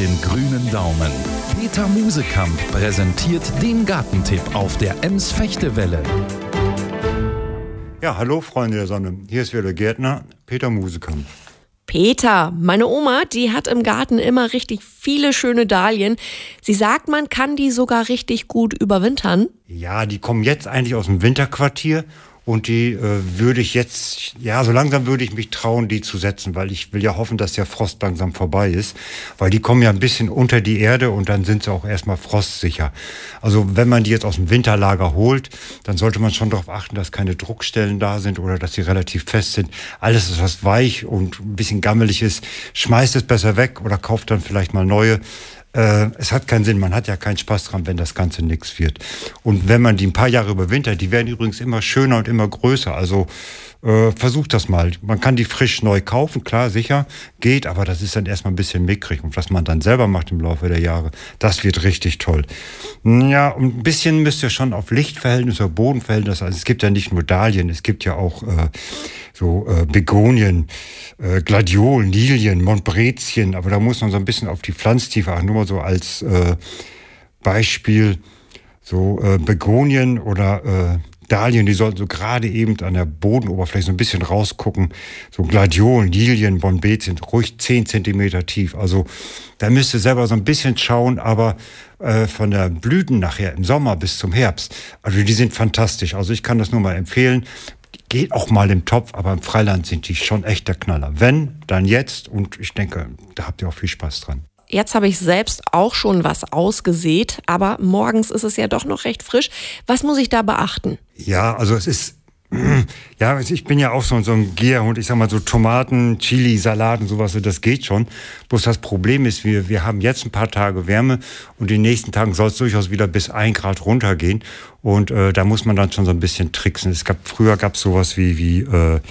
den grünen Daumen. Peter Musekamp präsentiert den Gartentipp auf der Ems-Fechtewelle. Ja, hallo Freunde der Sonne. Hier ist wieder der Gärtner Peter Musekamp. Peter, meine Oma, die hat im Garten immer richtig viele schöne Dahlien. Sie sagt, man kann die sogar richtig gut überwintern. Ja, die kommen jetzt eigentlich aus dem Winterquartier und die würde ich jetzt, ja, so langsam würde ich mich trauen, die zu setzen, weil ich will ja hoffen, dass der Frost langsam vorbei ist, weil die kommen ja ein bisschen unter die Erde und dann sind sie auch erstmal frostsicher. Also wenn man die jetzt aus dem Winterlager holt, dann sollte man schon darauf achten, dass keine Druckstellen da sind oder dass sie relativ fest sind. Alles, was weich und ein bisschen gammelig ist, schmeißt es besser weg oder kauft dann vielleicht mal neue. Es hat keinen Sinn, man hat ja keinen Spaß dran, wenn das Ganze nichts wird. Und wenn man die ein paar Jahre überwintert, die werden übrigens immer schöner und immer größer. Also versucht das mal. Man kann die frisch neu kaufen, klar, sicher, geht, aber das ist dann erstmal ein bisschen mickrig. Und was man dann selber macht im Laufe der Jahre, das wird richtig toll. Ja, und ein bisschen müsst ihr schon auf Lichtverhältnisse, Bodenverhältnisse, also es gibt ja nicht nur Dahlien, es gibt ja auch Begonien, Gladiolen, Lilien, Montbrezien, aber da muss man so ein bisschen auf die Pflanztiefe achten. Nur mal so als Beispiel, Begonien oder Dahlien, die sollten so gerade eben an der Bodenoberfläche so ein bisschen rausgucken. So Gladiolen, Lilien, Montbrezien, ruhig 10 Zentimeter tief. Also da müsst ihr selber so ein bisschen schauen, aber von der Blüten nachher im Sommer bis zum Herbst, also die sind fantastisch. Also ich kann das nur mal empfehlen. Geht auch mal im Topf, aber im Freiland sind die schon echt der Knaller. Wenn, dann jetzt, und ich denke, da habt ihr auch viel Spaß dran. Jetzt habe ich selbst auch schon was ausgesät, aber morgens ist es ja doch noch recht frisch. Was muss ich da beachten? Ja, also es ist, ja, ich bin ja auch so ein Gierhund. Ich sag mal so Tomaten, Chili, Salaten, sowas, das geht schon. Bloß das Problem ist, wir haben jetzt ein paar Tage Wärme und in den nächsten Tagen soll es durchaus wieder bis 1 Grad runtergehen. Und da muss man dann schon so ein bisschen tricksen. Früher gab es sowas wie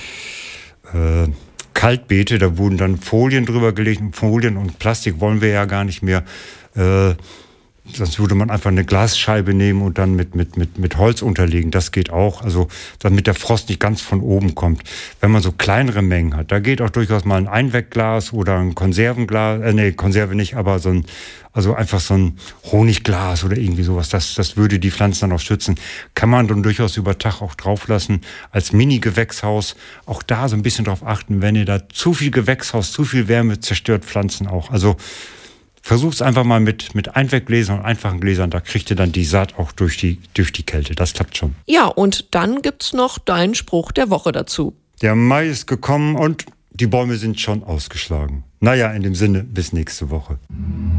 Kaltbeete, da wurden dann Folien drüber gelegt. Folien und Plastik wollen wir ja gar nicht mehr. Sonst würde man einfach eine Glasscheibe nehmen und dann mit Holz unterlegen. Das geht auch, also damit der Frost nicht ganz von oben kommt. Wenn man so kleinere Mengen hat, da geht auch durchaus mal ein Einwegglas oder ein Konservenglas, Konserve nicht, aber einfach so ein Honigglas oder irgendwie sowas. Das würde die Pflanzen dann auch schützen. Kann man dann durchaus über Tag auch drauf lassen. Als Mini-Gewächshaus auch da so ein bisschen drauf achten, wenn ihr da zu viel Gewächshaus, zu viel Wärme, zerstört Pflanzen auch. Also versucht's einfach mal mit Einweggläsern und einfachen Gläsern, da kriegt ihr dann die Saat auch durch die Kälte. Das klappt schon. Ja, und dann gibt's noch deinen Spruch der Woche dazu. Der Mai ist gekommen und die Bäume sind schon ausgeschlagen. Naja, in dem Sinne, bis nächste Woche.